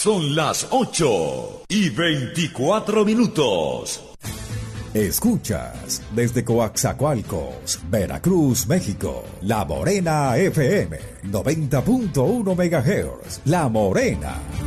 Son las 8:24. Escuchas desde Coaxacualcos, Veracruz, México, La Morena FM, 90.1 MHz. La Morena.